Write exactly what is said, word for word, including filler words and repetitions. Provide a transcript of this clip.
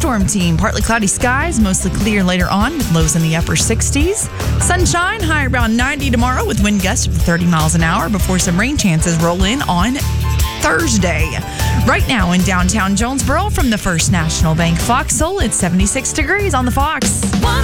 Storm Team. Partly cloudy skies, mostly clear later on with lows in the upper sixties. Sunshine, high around ninety tomorrow with wind gusts of thirty miles an hour before some rain chances roll in on Thursday. Right now in downtown Jonesboro from the First National Bank Foxhole, it's seventy-six degrees on the Fox.